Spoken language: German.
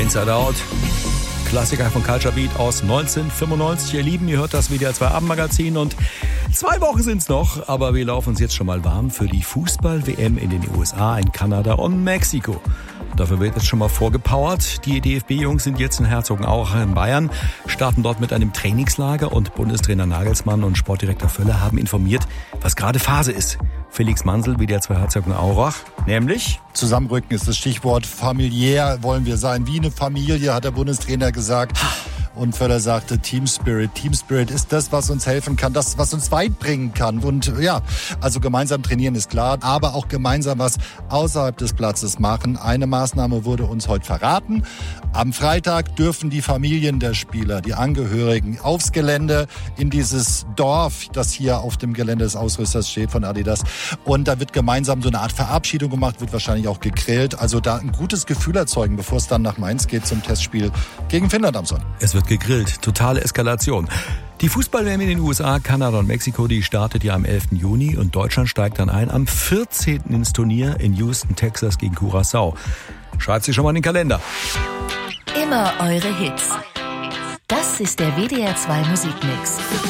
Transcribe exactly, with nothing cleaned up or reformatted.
Inside Out. Klassiker von Culture Beat aus neunzehnhundertfünfundneunzig. Ihr Lieben, ihr hört das W D R zwei Abendmagazin und zwei Wochen sind's noch, aber wir laufen uns jetzt schon mal warm für die Fußball-W M in den U S A, in Kanada und Mexiko. Dafür wird jetzt schon mal vorgepowert. Die D F B-Jungs sind jetzt in Herzogenaurach in Bayern, starten dort mit einem Trainingslager und Bundestrainer Nagelsmann und Sportdirektor Völler haben informiert, was gerade Phase ist. Felix Mansel, W D R zwei Herzogenaurach, nämlich... Zusammenrücken ist das Stichwort. Familiär wollen wir sein, wie eine Familie, hat der Bundestrainer gesagt. Und Völler sagte, Team Spirit. Team Spirit ist das, was uns helfen kann, das, was uns weit bringen kann. Und ja, also gemeinsam trainieren ist klar, aber auch gemeinsam was außerhalb des Platzes machen. Eine Maßnahme wurde uns heute verraten. Am Freitag dürfen die Familien der Spieler, die Angehörigen, aufs Gelände in dieses Dorf, das hier auf dem Gelände des Ausrüsters steht von Adidas. Und da wird gemeinsam so eine Art Verabschiedung gemacht, wird wahrscheinlich auch gegrillt. Also da ein gutes Gefühl erzeugen, bevor es dann nach Mainz geht zum Testspiel gegen Finnland am Sonntag. Es wird gegrillt. Totale Eskalation. Die Fußball-W M in den U S A, Kanada und Mexiko, die startet ja am elften Juni und Deutschland steigt dann ein am vierzehnten ins Turnier in Houston, Texas gegen Curaçao. Schreibt sich schon mal in den Kalender. Immer eure Hits. Das ist der W D R zwei Musikmix.